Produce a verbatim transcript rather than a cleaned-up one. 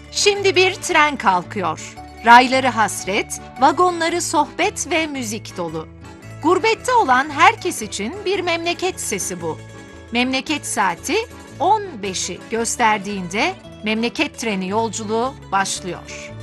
Şimdi bir tren kalkıyor. Rayları hasret, vagonları sohbet ve müzik dolu. Gurbette olan herkes için bir memleket sesi bu. Memleket saati on beşi gösterdiğinde memleket treni yolculuğu başlıyor.